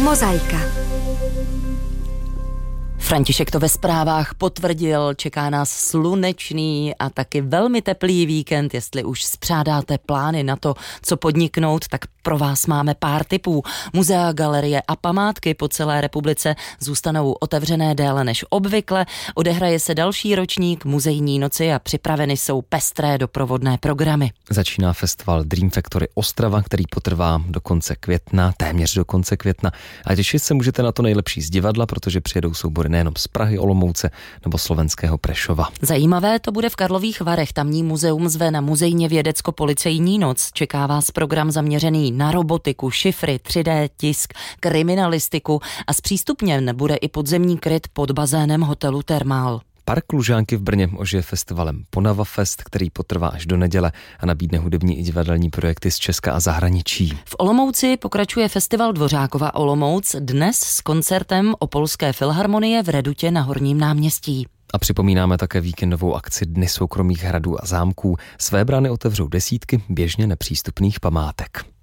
Mozaika. František to ve zprávách potvrdil, čeká nás slunečný a taky velmi teplý víkend. Jestli už spřádáte plány na to, co podniknout, tak pro vás máme pár tipů. Muzea, galerie a památky po celé republice zůstanou otevřené déle než obvykle. Odehraje se další ročník muzejní noci a připraveny jsou pestré doprovodné programy. Začíná festival Dream Factory Ostrava, který potrvá do konce května, téměř do konce května. A těšit se můžete na to nejlepší z divadla, protože přijedou soubory nejenom z Prahy, Olomouce nebo slovenského Prešova. Zajímavé to bude v Karlových Varech. Tamní muzeum zve na muzejně vědecko-policejní noc. Čeká vás program zaměřený na robotiku, šifry, 3D tisk, kriminalistiku a zpřístupněn bude i podzemní kryt pod bazénem hotelu Thermal. Park Lužánky v Brně ožije festivalem Ponava Fest, který potrvá až do neděle a nabídne hudební i divadelní projekty z Česka a zahraničí. V Olomouci pokračuje festival Dvořákova Olomouc dnes s koncertem Opolské filharmonie v Redutě na Horním náměstí. A připomínáme také víkendovou akci Dny soukromých hradů a zámků. Své brány otevřou desítky běžně nepřístupných památek.